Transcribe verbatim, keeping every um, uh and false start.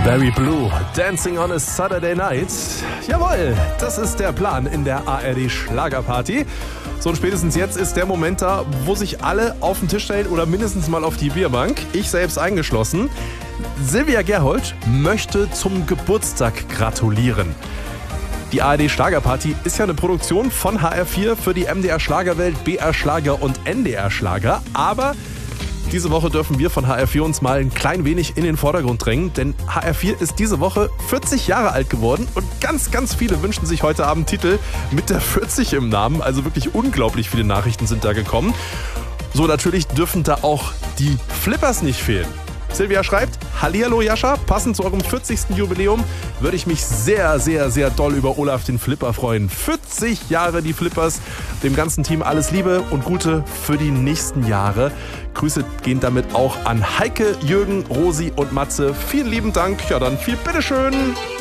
Barry Blue, Dancing on a Saturday Night. Jawohl, das ist der Plan in der A R D Schlagerparty. So, und spätestens jetzt ist der Moment da, wo sich alle auf den Tisch stellen oder mindestens mal auf die Bierbank. Ich selbst eingeschlossen. Silvia Gerhold möchte zum Geburtstag gratulieren. Die A R D Schlagerparty ist ja eine Produktion von H R vier für die M D R Schlagerwelt, B R Schlager und N D R Schlager. Aber diese Woche dürfen wir von H R vier uns mal ein klein wenig in den Vordergrund drängen, denn H R vier ist diese Woche vierzig Jahre alt geworden und ganz, ganz viele wünschen sich heute Abend Titel mit der vierzig im Namen. Also wirklich unglaublich viele Nachrichten sind da gekommen. So, natürlich dürfen da auch die Flippers nicht fehlen. Silvia schreibt: Hallihallo Jascha, passend zu eurem vierzigsten Jubiläum würde ich mich sehr, sehr, sehr doll über Olaf den Flipper freuen. vierzig Jahre die Flippers, dem ganzen Team alles Liebe und Gute für die nächsten Jahre. Grüße gehen damit auch an Heike, Jürgen, Rosi und Matze. Vielen lieben Dank. Ja, dann viel bitteschön.